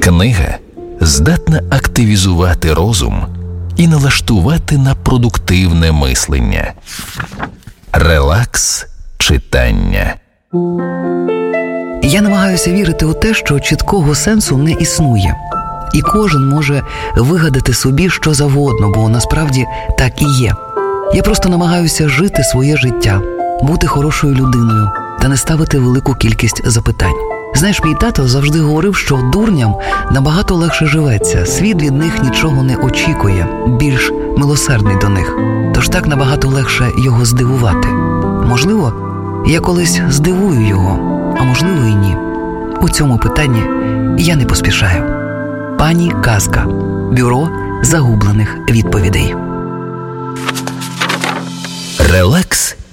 Книга здатна активізувати розум і налаштувати на продуктивне мислення. Релакс читання. Я намагаюся вірити у те, що чіткого сенсу не існує. І кожен може вигадати собі що завгодно, бо насправді так і є. Я просто намагаюся жити своє життя, бути хорошою людиною та не ставити велику кількість запитань. Знаєш, мій тато завжди говорив, що дурням набагато легше живеться, світ від них нічого не очікує, більш милосердний до них. Тож так набагато легше його здивувати. Можливо, я колись здивую його, а можливо і ні. У цьому питанні я не поспішаю. Пані Казка. Бюро загублених відповідей. Релакс